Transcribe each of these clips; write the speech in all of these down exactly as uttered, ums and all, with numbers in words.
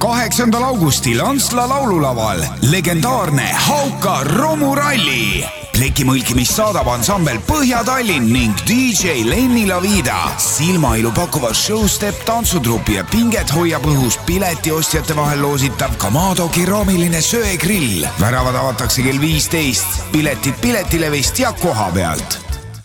kaheksandal augustil Antsla laululaval legendaarne Hauka romuralli. Pleki mõlkimist saadab ansambel Põhja-Tallinn ning D J Lenni Lavida. Silmailu pakkuva showstep tantsutrupi ja pinget hoiab õhus piletiostjate vahel loositav Kamado keraamiline söegrill. Väravad avatakse kell viisteist. Piletid Piletilevist ja koha pealt.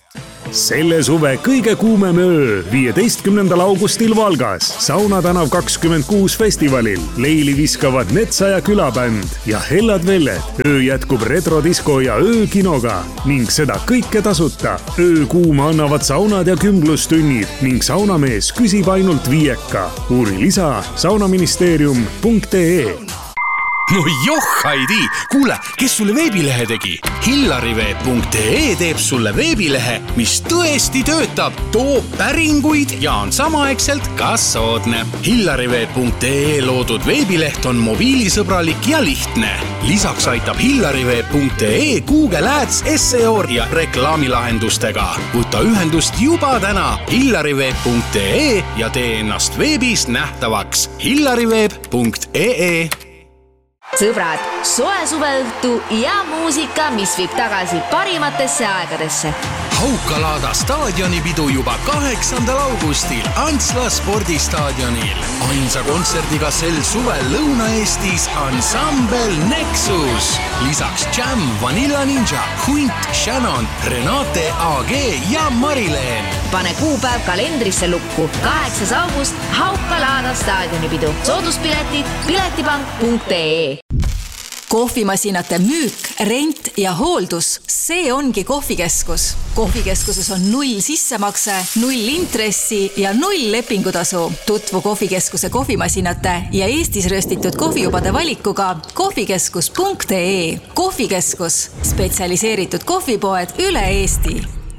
Selle suve kõige kuumem öö viieteistkümnendal augustil Valgas Sauna tänav kakskümmend kuus festivalil leili viskavad Metsa ja külabänd ja Hellad Velled. Öö jätkub retrodisko ja öökinoga ning seda kõike tasuta. Öö kuuma annavad saunad ja kümblustunnid ning saunamees küsib ainult viieka. Uuri lisa saunaministeerium punkt ee. No joh, Heidi! Kuule, kes sulle veebilehe tegi? Hillariveeb punkt ee teeb sulle veebilehe, mis tõesti töötab, toob päringuid ja on samaaegselt ka soodne. Hillariveeb punkt ee loodud veebileht on mobiilisõbralik ja lihtne. Lisaks aitab Hillariveeb punkt ee Google Ads, S E O ja reklaamilahendustega. Võta ühendust juba täna Hillariveeb punkt ee ja tee ennast veebis nähtavaks. Hillariveeb punkt ee. Sõbrad, soe suveõhtu ja muusika, mis viib tagasi parimatesse aegadesse. Haukalaada staadionipidu juba kaheksandal augustil Antsla spordistaadionil. Ainsa kontserdiga sel suvel Lõuna-Eestis ansambel Nexus. Lisaks Jam, Vanilla Ninja, Hunt, Shannon, Renate A G ja Marileen. Pane kuupäev kalendrisse lukku. kaheksas august Haukalaada staadionipidu. Sooduspiletid piletipank punkt ee. Kohvimasinate müük, rent ja hooldus, see ongi kohvikeskus. Kohvikeskuses on null sissemakse, null intressi ja null lepingutasu. Tutvu kohvikeskuse kohvimasinate ja Eestis röstitud kohvijubade valikuga kohvikeskus punkt ee. Kohvikeskus, spetsialiseeritud kohvipoed üle Eesti.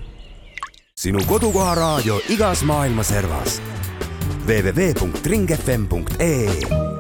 Sinu kodukoha raadio igas maailma servas. w w w punkt ring f m punkt ee